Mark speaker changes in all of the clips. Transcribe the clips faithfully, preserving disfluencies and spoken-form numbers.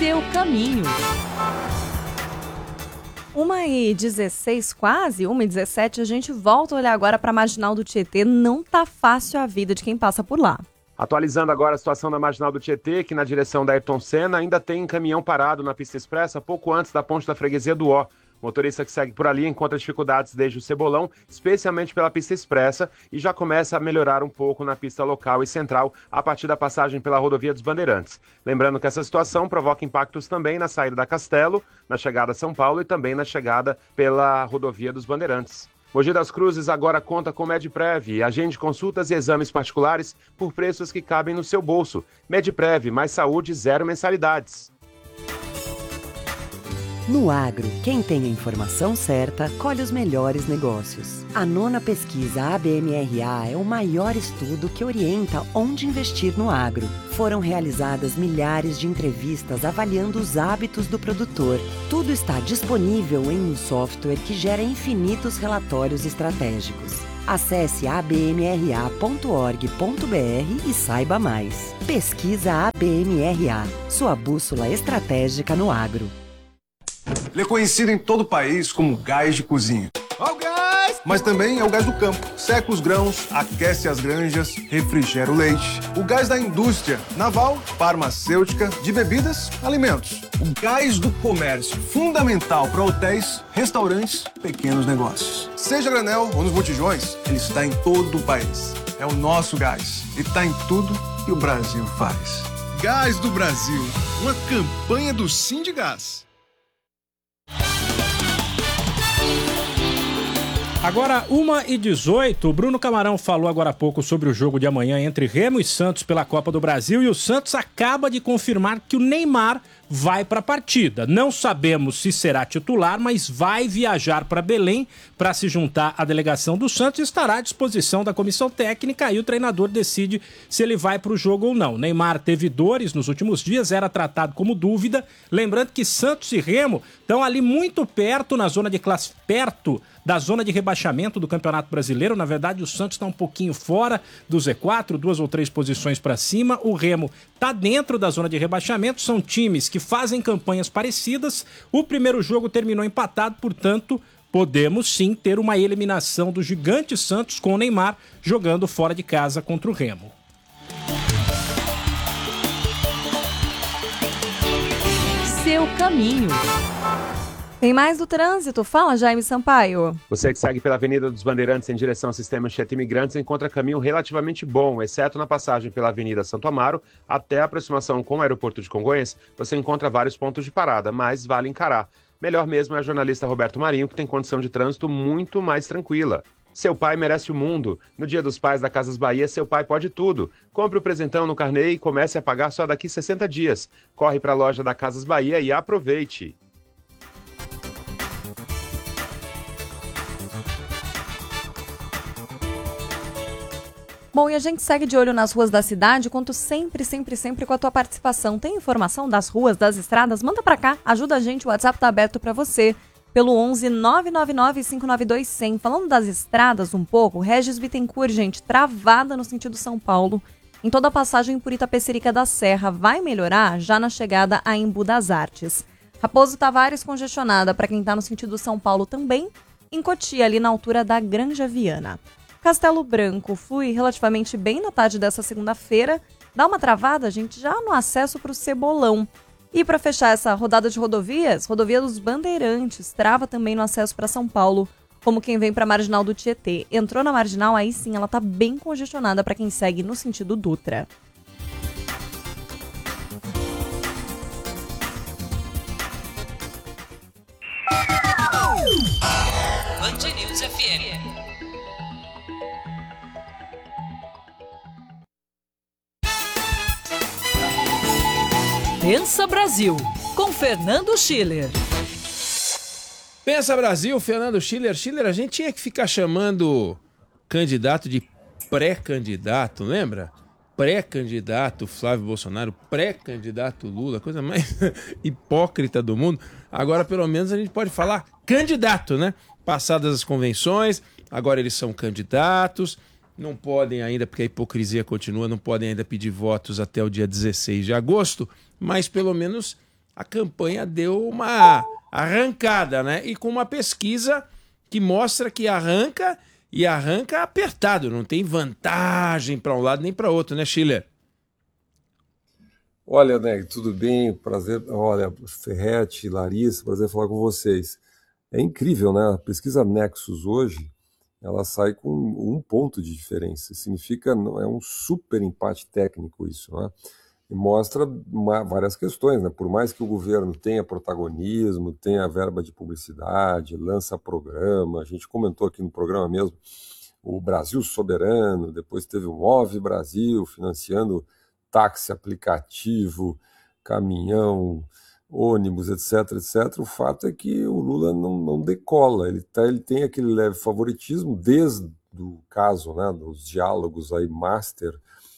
Speaker 1: Seu caminho. uma e dezesseis quase, uma e dezessete, a gente volta a olhar agora para a Marginal do Tietê. Não tá fácil a vida de quem passa por lá.
Speaker 2: Atualizando agora a situação da Marginal do Tietê, que na direção da Ayrton Senna ainda tem caminhão parado na pista expressa pouco antes da ponte da freguesia do Ó. O motorista que segue por ali encontra dificuldades desde o Cebolão, especialmente pela pista expressa, e já começa a melhorar um pouco na pista local e central a partir da passagem pela rodovia dos Bandeirantes. Lembrando que essa situação provoca impactos também na saída da Castelo, na chegada a São Paulo e também na chegada pela rodovia dos Bandeirantes. Mogi das Cruzes agora conta com Medprev, agende consultas e exames particulares por preços que cabem no seu bolso. Medprev, mais saúde, zero mensalidades.
Speaker 3: No agro, quem tem a informação certa, colhe os melhores negócios. A nona pesquisa A B M R A é o maior estudo que orienta onde investir no agro. Foram realizadas milhares de entrevistas avaliando os hábitos do produtor. Tudo está disponível em um software que gera infinitos relatórios estratégicos. Acesse a b m r a ponto org ponto b r e saiba mais. Pesquisa A B M R A, sua bússola estratégica no agro.
Speaker 4: Ele é conhecido em todo o país como gás de cozinha. Ó o gás! Mas também é o gás do campo. Seca os grãos, aquece as granjas, refrigera o leite. O gás da indústria naval, farmacêutica, de bebidas, alimentos. O gás do comércio, fundamental para hotéis, restaurantes, pequenos negócios. Seja a granel ou nos botijões, ele está em todo o país. É o nosso gás e está em tudo que o Brasil faz.
Speaker 5: Gás do Brasil, uma campanha do Sindigás.
Speaker 6: Agora, uma e dezoito, o Bruno Camarão falou agora há pouco sobre o jogo de amanhã entre Remo e Santos pela Copa do Brasil, e o Santos acaba de confirmar que o Neymar vai para a partida. Não sabemos se será titular, mas vai viajar para Belém para se juntar à delegação do Santos e estará à disposição da comissão técnica, e o treinador decide se ele vai para o jogo ou não. Neymar teve dores nos últimos dias, era tratado como dúvida. Lembrando que Santos e Remo estão ali muito perto, na zona de classe, perto da zona de rebaixamento do Campeonato Brasileiro. Na verdade, o Santos está um pouquinho fora do Z quatro, duas ou três posições para cima. O Remo está dentro da zona de rebaixamento. São times que fazem campanhas parecidas. O primeiro jogo terminou empatado, portanto, podemos sim ter uma eliminação do gigante Santos com o Neymar jogando fora de casa contra o Remo.
Speaker 1: Seu caminho. Tem mais do trânsito? Fala, Jaime Sampaio.
Speaker 2: Você que segue pela Avenida dos Bandeirantes em direção ao sistema Anchieta Imigrantes encontra caminho relativamente bom, exceto na passagem pela Avenida Santo Amaro até a aproximação com o aeroporto de Congonhas. Você encontra vários pontos de parada, mas vale encarar. Melhor mesmo é a jornalista Roberto Marinho, que tem condição de trânsito muito mais tranquila. Seu pai merece o mundo. No Dia dos Pais da Casas Bahia, seu pai pode tudo. Compre o presentão no carnê e comece a pagar só daqui sessenta dias. Corre para a loja da Casas Bahia e aproveite.
Speaker 1: Bom, e a gente segue de olho nas ruas da cidade, conto sempre, sempre, sempre com a tua participação. Tem informação das ruas, das estradas? Manda pra cá, ajuda a gente, o WhatsApp tá aberto pra você, pelo onze nove nove nove cinco nove dois zero zero. Falando das estradas um pouco, Regis Bittencourt, gente, travada no sentido São Paulo, em toda a passagem por Itapecerica da Serra. Vai melhorar já na chegada a Embu das Artes. Raposo Tavares congestionada para quem tá no sentido São Paulo também, em Cotia, ali na altura da Granja Viana. Castelo Branco flui relativamente bem na tarde dessa segunda-feira. Dá uma travada, gente, já no acesso para o Cebolão. E para fechar essa rodada de rodovias, rodovia dos Bandeirantes trava também no acesso para São Paulo, como quem vem para a Marginal do Tietê. Entrou na Marginal, aí sim, ela tá bem congestionada para quem segue no sentido Dutra.
Speaker 7: Band News F M. Pensa Brasil, com Fernando Schiller.
Speaker 8: Pensa Brasil, Fernando Schiller. Schiller, a gente tinha que ficar chamando candidato de pré-candidato, lembra? Pré-candidato Flávio Bolsonaro, pré-candidato Lula, coisa mais hipócrita do mundo. Agora, pelo menos, a gente pode falar candidato, né? Passadas as convenções, agora eles são candidatos. Não podem ainda, porque a hipocrisia continua, não podem ainda pedir votos até o dia dezesseis de agosto, mas pelo menos a campanha deu uma arrancada, né? E com uma pesquisa que mostra que arranca e arranca apertado, não tem vantagem para um lado nem para outro, né, Schiller?
Speaker 9: Olha, Neg, tudo bem? Prazer, olha, Ferretti, Larissa, prazer falar com vocês. É incrível, né? A pesquisa Nexus hoje, ela sai com um ponto de diferença. Significa, não é um super empate técnico isso, né? E mostra uma, várias questões, né? Por mais que o governo tenha protagonismo, tenha verba de publicidade, lança programa, a gente comentou aqui no programa mesmo, o Brasil Soberano, depois teve o Move Brasil, financiando táxi, aplicativo, caminhão, ônibus, etc, etcétera. O fato é que o Lula não, não decola, ele, tá, ele tem aquele leve favoritismo desde o caso, né, dos diálogos aí, Master,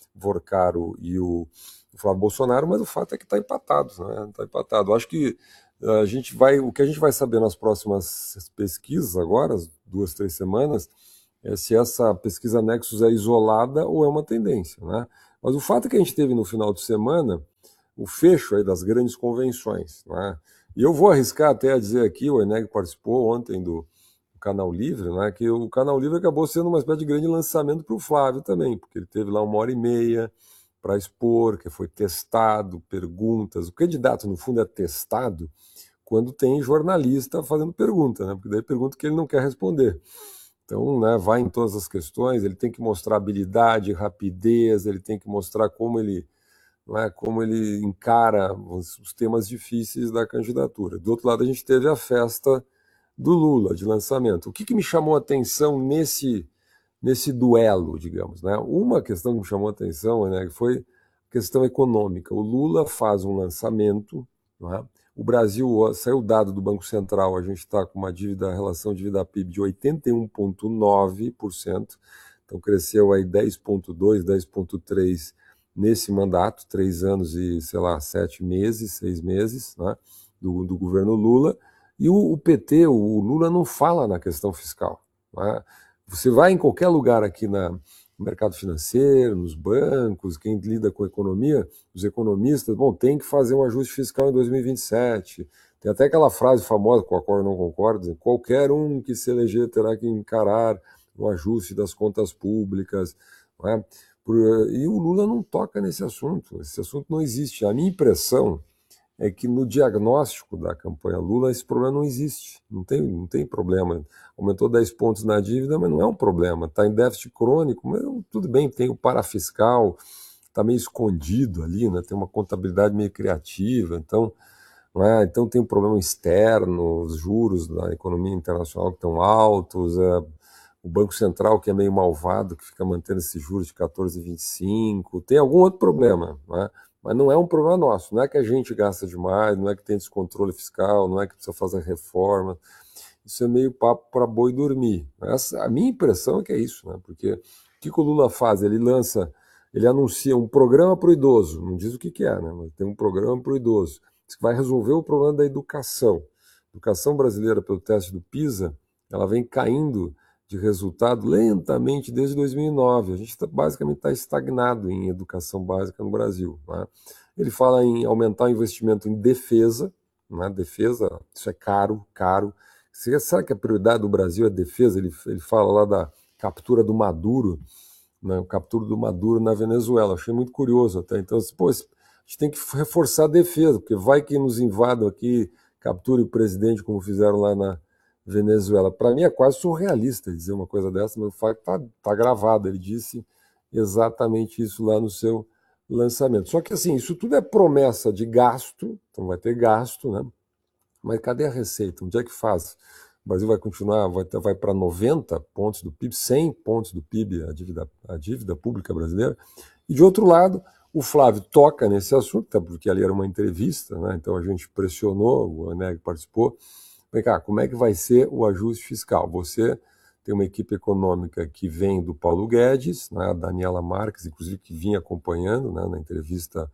Speaker 9: Vorcaro e o Flávio Bolsonaro, mas o fato é que está empatado, né? Está empatado. Acho que a gente vai, o que a gente vai saber nas próximas pesquisas agora, as duas, três semanas, é se essa pesquisa Nexus é isolada ou é uma tendência, né? Mas o fato é que a gente teve no final de semana o fecho aí das grandes convenções, né? E eu vou arriscar até a dizer aqui, o Eneg participou ontem do Canal Livre, né, que o Canal Livre acabou sendo uma espécie de grande lançamento para o Flávio também, porque ele teve lá uma hora e meia para expor, que foi testado, perguntas. O candidato, no fundo, é testado quando tem jornalista fazendo pergunta, né, porque daí pergunta que ele não quer responder. Então, né, vai em todas as questões, ele tem que mostrar habilidade, rapidez, ele tem que mostrar como ele, né, como ele encara os, os temas difíceis da candidatura. Do outro lado, a gente teve a festa do Lula, de lançamento. O que, que me chamou a atenção nesse, nesse duelo, digamos, né? Uma questão que me chamou a atenção, né, foi a questão econômica. O Lula faz um lançamento, né? O Brasil, saiu o dado do Banco Central, a gente está com uma dívida, a relação dívida P I B de oitenta e um vírgula nove por cento, então cresceu aí dez vírgula dois, dez vírgula três nesse mandato, três anos e, sei lá, sete meses, seis meses, né, do, do governo Lula. E o, o P T, o Lula, não fala na questão fiscal, né? Você vai em qualquer lugar aqui na, no mercado financeiro, nos bancos, quem lida com economia, os economistas, bom, tem que fazer um ajuste fiscal em dois mil e vinte e sete. Tem até aquela frase famosa, com a qual eu não concordo, dizendo, qualquer um que se eleger terá que encarar um ajuste das contas públicas, né? Por, e o Lula não toca nesse assunto, esse assunto não existe. A minha impressão é que no diagnóstico da campanha Lula esse problema não existe, não tem, não tem problema. Aumentou dez pontos na dívida, mas não é um problema. Está em déficit crônico, mas tudo bem, tem o parafiscal, está meio escondido ali, né? Tem uma contabilidade meio criativa, então, não é? Então tem um problema externo, os juros da economia internacional que estão altos, é, o Banco Central que é meio malvado, que fica mantendo esses juros de quatorze vírgula vinte e cinco, tem algum outro problema, não é? Mas não é um problema nosso, não é que a gente gasta demais, não é que tem descontrole fiscal, não é que precisa fazer reforma. Isso é meio papo para boi dormir. Essa, a minha impressão é que é isso, né? Porque o que, que o Lula faz? Ele lança, ele anuncia um programa para o idoso, não diz o que, que é, né? Mas tem um programa para o idoso, que vai resolver o problema da educação. A educação brasileira, pelo teste do PISA, ela vem caindo de resultado lentamente desde dois mil e nove. A gente tá, basicamente está estagnado em educação básica no Brasil, né? Ele fala em aumentar o investimento em defesa, né? Defesa, isso é caro, caro. Será que a prioridade do Brasil é defesa? Ele, ele fala lá da captura do Maduro, né? Captura do Maduro na Venezuela. Achei muito curioso até. Então, pô, a gente tem que reforçar a defesa, porque vai que nos invadam aqui, capture o presidente, como fizeram lá na Venezuela. Para mim é quase surrealista dizer uma coisa dessa, mas o fato está tá gravado. Ele disse exatamente isso lá no seu lançamento. Só que assim, isso tudo é promessa de gasto, então vai ter gasto, né? Mas cadê a receita? Onde é que faz? O Brasil vai continuar, vai, vai para noventa pontos do P I B, cem pontos do P I B, a dívida, a dívida pública brasileira. E de outro lado, o Flávio toca nesse assunto, até porque ali era uma entrevista, né? Então a gente pressionou, o Eneg participou. Vem cá, como é que vai ser o ajuste fiscal? Você tem uma equipe econômica que vem do Paulo Guedes, né, a Daniela Marques, inclusive, que vinha acompanhando, né, na entrevista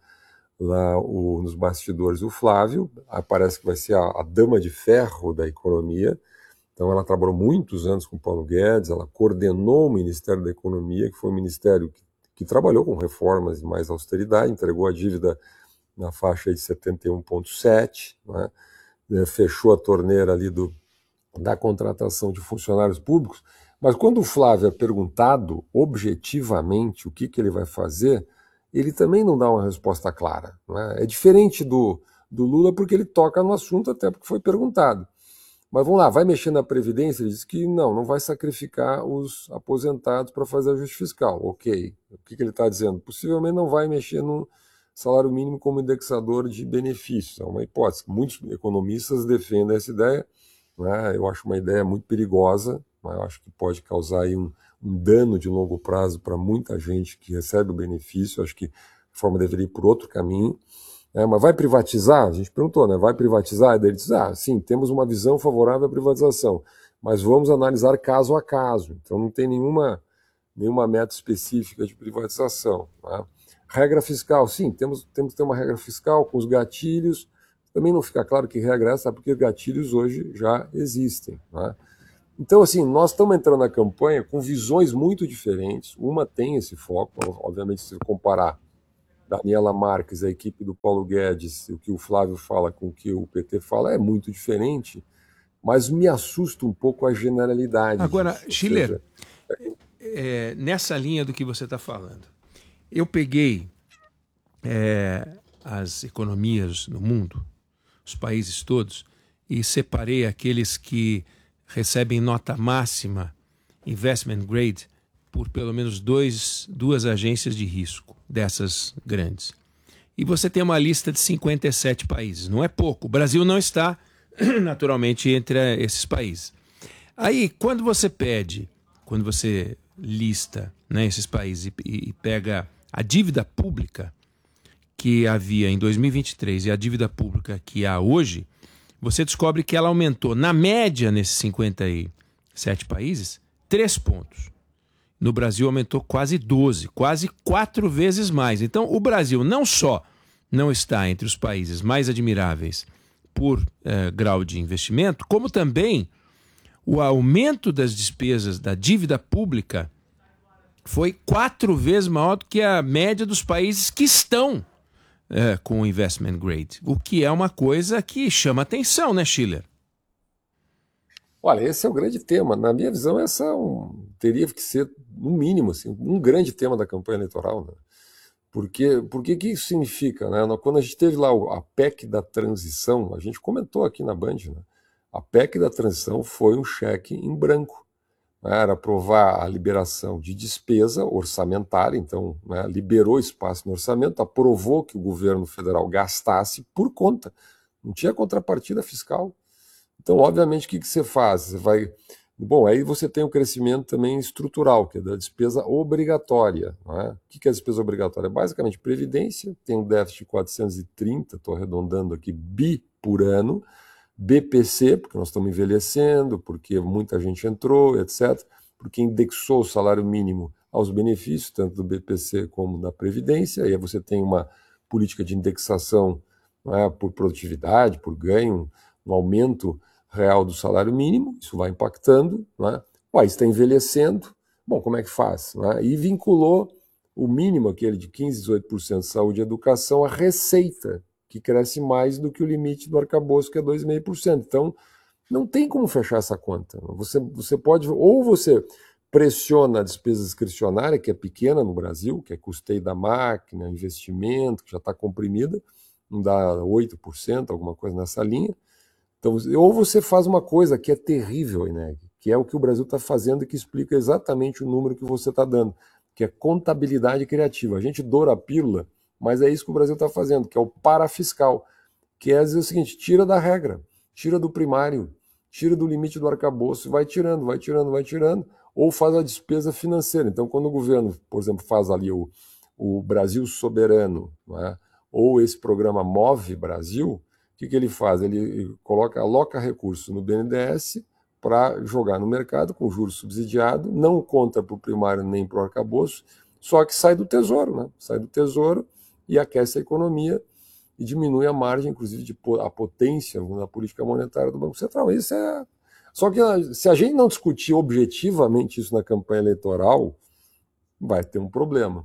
Speaker 9: lá o, nos bastidores, o Flávio, parece que vai ser a, a dama de ferro da economia. Então ela trabalhou muitos anos com o Paulo Guedes, ela coordenou o Ministério da Economia, que foi um ministério que, que trabalhou com reformas e mais austeridade, entregou a dívida na faixa de setenta e um vírgula sete, né? Fechou a torneira ali do, da contratação de funcionários públicos, mas quando o Flávio é perguntado objetivamente o que, que ele vai fazer, ele também não dá uma resposta clara, né? É diferente do, do Lula porque ele toca no assunto até porque foi perguntado. Mas vamos lá, vai mexer na Previdência? Ele diz que não, não vai sacrificar os aposentados para fazer ajuste fiscal. Ok. O que, que ele está dizendo? Possivelmente não vai mexer no salário mínimo como indexador de benefícios. É uma hipótese. Muitos economistas defendem essa ideia, né? Eu acho uma ideia muito perigosa, né? Eu acho que pode causar aí um, um dano de longo prazo para muita gente que recebe o benefício. Eu acho que a reforma deveria ir por outro caminho. É, mas vai privatizar? A gente perguntou, né? Vai privatizar? E daí ele diz, ah, sim, temos uma visão favorável à privatização, mas vamos analisar caso a caso. Então não tem nenhuma, nenhuma meta específica de privatização, né? Regra fiscal, sim, temos, temos que ter uma regra fiscal com os gatilhos. Também não fica claro que regra é essa, porque gatilhos hoje já existem, né? Então, assim, nós estamos entrando na campanha com visões muito diferentes. Uma tem esse foco, obviamente, se comparar Daniela Marques, a equipe do Paulo Guedes, o que o Flávio fala com o que o P T fala é muito diferente, mas me assusta um pouco a generalidade.
Speaker 8: Agora,
Speaker 9: disso.
Speaker 8: Schiller,
Speaker 9: seja,
Speaker 8: é, nessa linha do que você está falando, eu peguei é, as economias no mundo, os países todos, e separei aqueles que recebem nota máxima, investment grade, por pelo menos dois, duas agências de risco dessas grandes. E você tem uma lista de cinquenta e sete países, não é pouco. O Brasil não está, naturalmente, entre esses países. Aí, quando você pede, quando você lista, né, esses países e, e pega a dívida pública que havia em dois mil e vinte e três e a dívida pública que há hoje, você descobre que ela aumentou, na média, nesses cinquenta e sete países, três pontos. No Brasil aumentou quase doze, quase quatro vezes mais. Então, o Brasil não só não está entre os países mais admiráveis por eh, grau de investimento, como também o aumento das despesas da dívida pública foi quatro vezes maior do que a média dos países que estão eh, com o investment grade. O que é uma coisa que chama atenção, né, Schiller?
Speaker 9: Olha, esse é o grande tema. Na minha visão, essa é um, teria que ser, no mínimo, assim, um grande tema da campanha eleitoral, né? Porque, porque que isso significa, né? Quando a gente teve lá a P E C da transição, a gente comentou aqui na Band, né? A P E C da transição foi um cheque em branco, né? Era aprovar a liberação de despesa orçamentária, então, né, liberou espaço no orçamento, aprovou que o governo federal gastasse por conta, não tinha contrapartida fiscal. Então, obviamente, o que, que você faz? Você vai... Bom, aí você tem o crescimento também estrutural, que é da despesa obrigatória, não é? O que, que é a despesa obrigatória? Basicamente, previdência, tem um déficit de quatrocentos e trinta, estou arredondando aqui, bi por ano, B P C, porque nós estamos envelhecendo, porque muita gente entrou, etcétera, porque indexou o salário mínimo aos benefícios, tanto do B P C como da Previdência, e aí você tem uma política de indexação, não é, por produtividade, por ganho, um aumento real do salário mínimo, isso vai impactando, né? O país está envelhecendo, bom, como é que faz? Né? E vinculou o mínimo, aquele de quinze, dezoito por cento de saúde e educação, à receita, que cresce mais do que o limite do arcabouço, que é dois vírgula cinco por cento. Então, não tem como fechar essa conta. Você, você pode, ou você pressiona a despesa discricionária, que é pequena no Brasil, que é custeio da máquina, investimento, que já está comprimida, não dá oito por cento, alguma coisa nessa linha. Então, ou você faz uma coisa que é terrível, né, que é o que o Brasil está fazendo e que explica exatamente o número que você está dando, que é contabilidade criativa. A gente doura a pílula, mas é isso que o Brasil está fazendo, que é o parafiscal, que é dizer o seguinte, tira da regra, tira do primário, tira do limite do arcabouço, vai tirando, vai tirando, vai tirando, ou faz a despesa financeira. Então, quando o governo, por exemplo, faz ali o, o Brasil Soberano, não é? Ou esse programa Move Brasil, o que, que ele faz? Ele coloca, aloca recursos no B N D E S para jogar no mercado com juros subsidiado, não conta para o primário nem para o arcabouço, só que sai do tesouro, né? Sai do tesouro e aquece a economia e diminui a margem, inclusive, de a potência na política monetária do Banco Central. Isso é... Só que se a gente não discutir objetivamente isso na campanha eleitoral, vai ter um problema.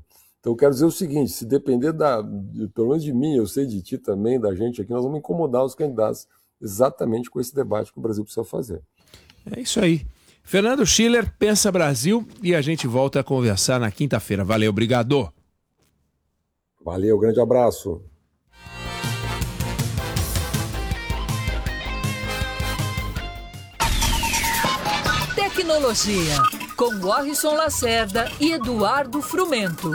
Speaker 9: Então eu quero dizer o seguinte, se depender da, de, pelo menos de mim, eu sei de ti também, da gente aqui, nós vamos incomodar os candidatos exatamente com esse debate que o Brasil precisa fazer.
Speaker 8: É isso aí. Fernando Schiller, Pensa Brasil, e a gente volta a conversar na quinta-feira. Valeu, obrigado.
Speaker 9: Valeu, grande abraço.
Speaker 7: Tecnologia, com Warrison Lacerda e Eduardo Frumento.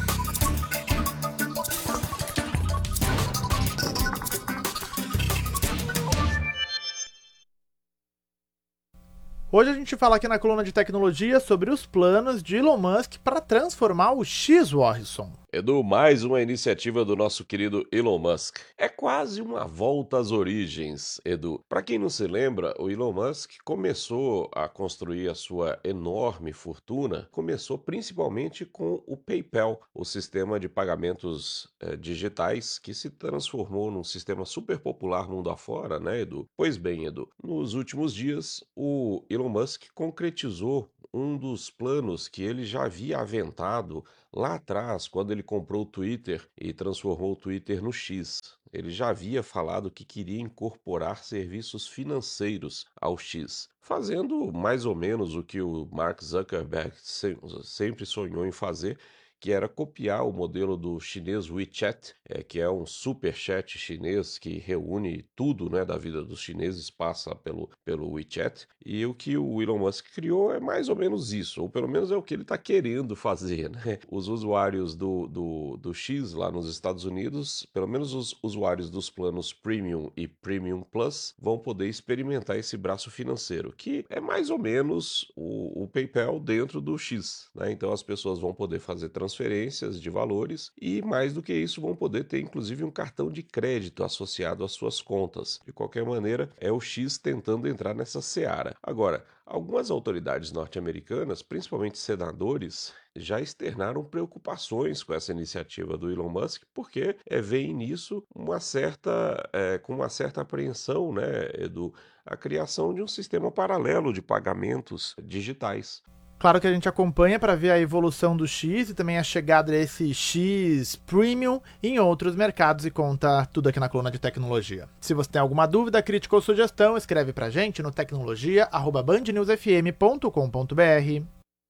Speaker 10: Hoje a gente fala aqui na coluna de tecnologia sobre os planos de Elon Musk para transformar o X, Warrison.
Speaker 11: Edu, mais uma iniciativa do nosso querido Elon Musk. É quase uma volta às origens, Edu. Para quem não se lembra, o Elon Musk começou a construir a sua enorme fortuna, começou principalmente com o PayPal, o sistema de pagamentos eh, digitais que se transformou num sistema super popular mundo afora, né, Edu? Pois bem, Edu, nos últimos dias, o Elon Musk concretizou um dos planos que ele já havia aventado lá atrás, quando ele comprou o Twitter e transformou o Twitter no X. Ele já havia falado que queria incorporar serviços financeiros ao X, fazendo mais ou menos o que o Mark Zuckerberg sempre sonhou em fazer, que era copiar o modelo do chinês WeChat, é, que é um super chat chinês que reúne tudo, né, da vida dos chineses, passa pelo, pelo WeChat, e o que o Elon Musk criou é mais ou menos isso, ou pelo menos é o que ele está querendo fazer, né? Os usuários do, do, do X lá nos Estados Unidos, pelo menos os usuários dos planos Premium e Premium Plus, vão poder experimentar esse braço financeiro, que é mais ou menos o, o PayPal dentro do X, né? Então as pessoas vão poder fazer transferências transferências de valores e, mais do que isso, vão poder ter inclusive um cartão de crédito associado às suas contas. De qualquer maneira, é o X tentando entrar nessa seara. Agora, algumas autoridades norte-americanas, principalmente senadores, já externaram preocupações com essa iniciativa do Elon Musk, porque é, veem nisso uma certa, é, com uma certa apreensão, né, Edu, a criação de um sistema paralelo de pagamentos digitais.
Speaker 10: Claro que a gente acompanha para ver a evolução do X e também a chegada desse X Premium em outros mercados e conta tudo aqui na coluna de tecnologia. Se você tem alguma dúvida, crítica ou sugestão, escreve pra gente no tecnologia arroba band news f m ponto com ponto b r.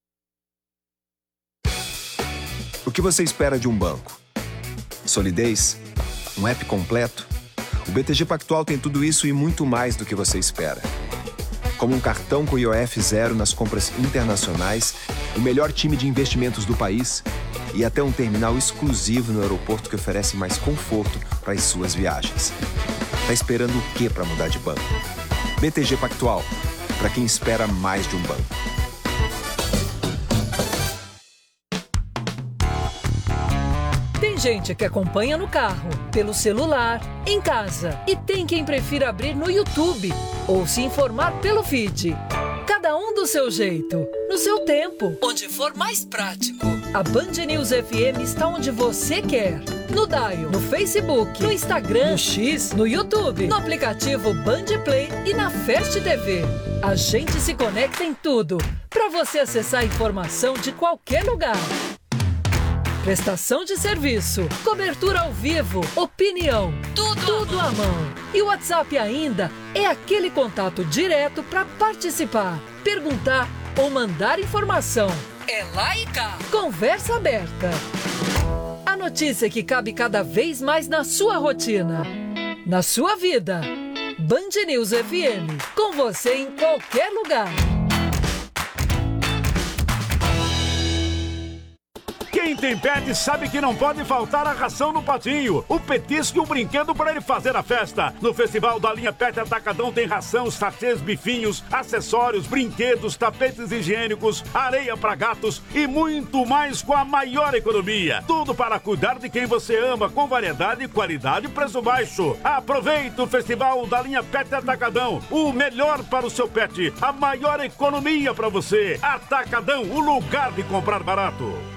Speaker 12: O que você espera de um banco? Solidez? Um app completo? O B T G Pactual tem tudo isso e muito mais do que você espera. Como um cartão com I O F zero nas compras internacionais, o melhor time de investimentos do país e até um terminal exclusivo no aeroporto que oferece mais conforto para as suas viagens. Tá esperando o quê para mudar de banco? B T G Pactual, para quem espera mais de um banco.
Speaker 7: Tem gente que acompanha no carro, pelo celular, em casa. E tem quem prefira abrir no YouTube ou se informar pelo feed. Cada um do seu jeito, no seu tempo, onde for mais prático. A Band News F M está onde você quer. No Dial, no Facebook, no Instagram, no X, no YouTube, no aplicativo Band Play e na Fast T V. A gente se conecta em tudo, para você acessar a informação de qualquer lugar. Prestação de serviço, cobertura ao vivo, opinião, tudo, tudo à mão. E o WhatsApp ainda é aquele contato direto para participar, perguntar ou mandar informação. É lá e cá. Conversa aberta. A notícia que cabe cada vez mais na sua rotina, na sua vida. Band News F M, com você em qualquer lugar.
Speaker 13: Quem tem pet sabe que não pode faltar a ração no patinho, o petisco e o brinquedo para ele fazer a festa. No Festival da Linha Pet Atacadão tem ração, sachês, bifinhos, acessórios, brinquedos, tapetes higiênicos, areia para gatos e muito mais com a maior economia. Tudo para cuidar de quem você ama, com variedade, qualidade e preço baixo. Aproveite o Festival da Linha Pet Atacadão, o melhor para o seu pet, a maior economia para você. Atacadão, o lugar de comprar barato.